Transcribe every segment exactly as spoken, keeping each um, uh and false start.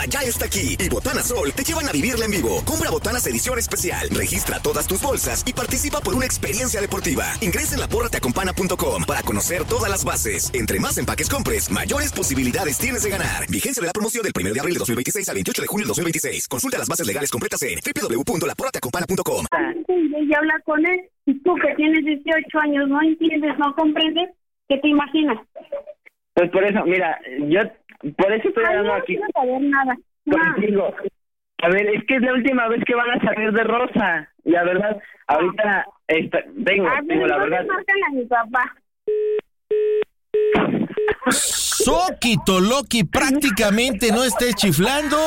ya está aquí y Botana Sol te llevan a vivirla en vivo. Compra Botanas edición especial, registra todas tus bolsas y participa por una experiencia deportiva. Ingresa en la porra te acompaña punto com para conocer todas las bases. Entre más empaques compres, mayores posibilidades tienes de ganar. Vigencia de la promoción del primero de abril de dos mil veintiséis al veintiocho de junio de dos mil veintiséis. Consulta las bases legales completas en doble u doble u doble u punto la porra te acompaña punto com. Y habla con él. Y tú que tienes dieciocho años, no entiendes, no comprendes, ¿qué te imaginas? Pues por eso, mira, yo por eso estoy hablando no aquí. No quiero saber nada. Contigo. A ver, es que es la última vez que van a salir de Rosa. La verdad, ahorita esta, vengo, Ah, tengo la no verdad. le marcan a mi papá. Soquito Loki, prácticamente no estés chiflando.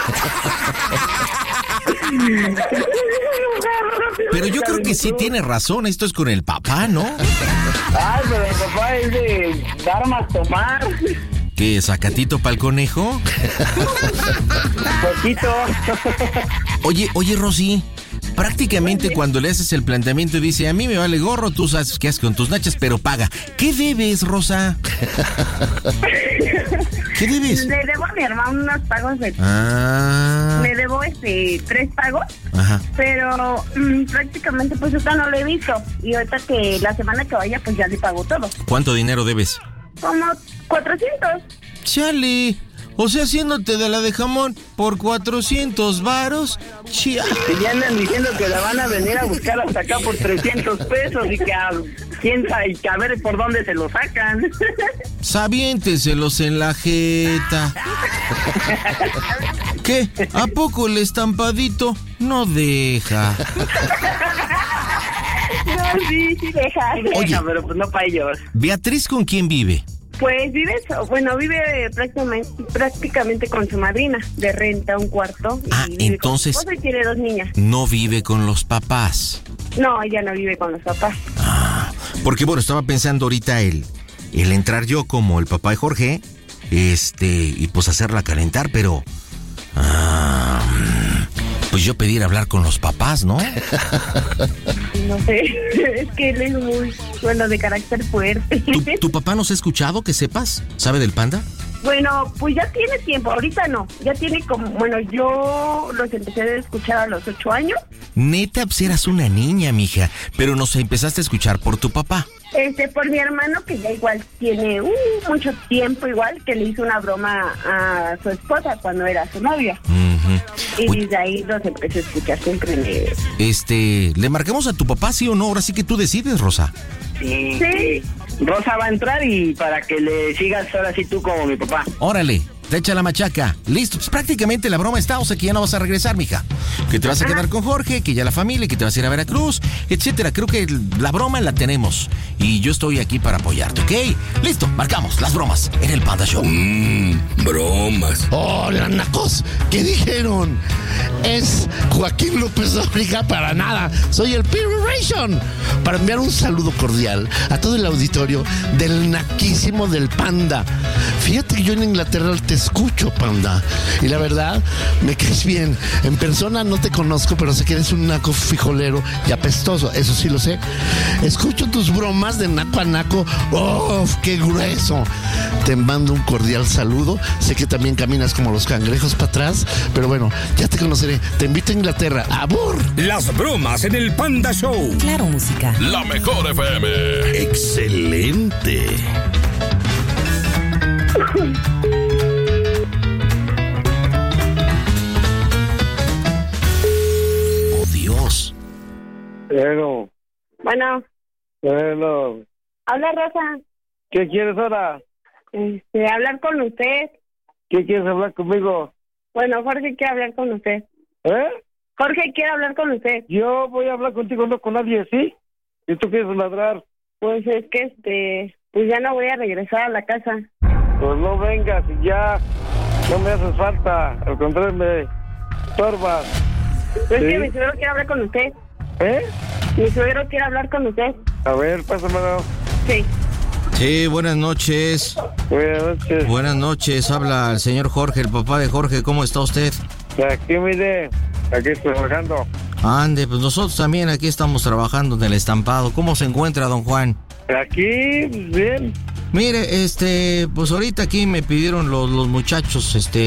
Pero yo creo que sí tiene razón, esto es con el papá, ¿no? Ay, pero el papá es de dar más tomar. ¿Qué, sacatito pa'l conejo? Poquito. Oye, oye, Rosy, prácticamente cuando le haces el planteamiento dice, a mí me vale gorro, tú sabes qué haces con tus nachas, pero paga. ¿Qué debes, Rosa? ¿Qué debes? Le debo a mi hermano unos pagos de... Ah. Le debo este tres pagos. Ajá. Pero mmm, prácticamente pues ahorita no lo he visto. Y ahorita que la semana que vaya pues ya le pago todo. ¿Cuánto dinero debes? Como cuatrocientos. Chale. O sea, haciéndote de la de jamón por cuatrocientos varos. Chia. Y ya andan diciendo que la van a venir a buscar hasta acá por trescientos pesos y que a, quién sabe, que a ver por dónde se lo sacan. Sabiénteselos en la jeta. ¿Qué? ¿A poco el estampadito no deja? No, sí, sí deja. Oye, Deja, pero pues no para ellos. ¿Beatriz con quién vive? Pues vive, bueno, vive prácticamente, prácticamente con su madrina, de renta un cuarto. Y Ah, vive entonces- con su esposo y tiene dos niñas. No vive con los papás. No, ella no vive con los papás. Ah, porque bueno, estaba pensando ahorita el, el entrar yo como el papá de Jorge, este, y pues hacerla calentar, pero... Ah, pues yo pedir hablar con los papás, ¿no? No sé, es que él es muy, bueno, de carácter fuerte. ¿Tu, tu papá nos ha escuchado, que sepas? ¿Sabe del panda? Bueno, pues ya tiene tiempo, ahorita no, ya tiene como, bueno, yo los empecé a escuchar a los ocho años. Neta, pues eras una niña, mija, pero nos empezaste a escuchar por tu papá. Este, por mi hermano, que ya igual tiene uh, mucho tiempo igual, que le hizo una broma a su esposa cuando era su novia. Uh-huh. Y Uy, desde ahí los empecé a escuchar siempre. Me... este, ¿le marcamos a tu papá, sí o no? Ahora sí que tú decides, Rosa. Sí. Sí. Rosa va a entrar y para que le sigas ahora sí tú como mi papá. Órale, te echa la machaca. Listo, pues prácticamente la broma está, o sea que ya no vas a regresar, mija. Que te vas a quedar con Jorge, que ya la familia, que te vas a ir a Veracruz, etcétera. Creo que la broma la tenemos y yo estoy aquí para apoyarte, ¿ok? Listo, marcamos las bromas en el Panda Show. Mmm, bromas. Hola, nacos, ¿qué dijeron? Es Joaquín López Dóriga para nada. Soy el Piruration. Para enviar un saludo cordial a todo el auditorio del naquísimo del Panda. Fíjate que yo en Inglaterra te escucho, Panda. Y la verdad, me caes bien. En persona no te conozco, pero sé que eres un naco frijolero y apestoso. Eso sí lo sé. Escucho tus bromas de naco a naco. ¡Oh, qué grueso! Te mando un cordial saludo. Sé que también caminas como los cangrejos para atrás. Pero bueno, ya te conoceré. Te invito a Inglaterra. ¡Abur! Las bromas en el Panda Show. Claro, música. La mejor F M. ¡Excelente! Oh, Dios. Bueno, Bueno, bueno. habla Rosa. ¿Qué quieres ahora? Este, hablar con usted. ¿Qué quieres hablar conmigo? Bueno, Jorge quiere hablar con usted. ¿Eh? Jorge quiere hablar con usted. Yo voy a hablar contigo, no con nadie, ¿sí? ¿Y tú quieres ladrar? Pues es que este, pues ya no voy a regresar a la casa. Pues no vengas y ya. No me haces falta. Al contrario, me estorbas. Pues es ¿Sí? que mi suegro quiere hablar con usted. ¿Eh? Mi suegro quiere hablar con usted. A ver, pásamelo. Sí. Sí, buenas noches. Buenas noches. Buenas noches, habla el señor Jorge, el papá de Jorge. ¿Cómo está usted? Aquí, mire. Aquí estoy trabajando. Ande, pues nosotros también aquí estamos trabajando en el estampado. ¿Cómo se encuentra, don Juan? Aquí, bien. Mire, este, pues ahorita aquí me pidieron los, los muchachos, este,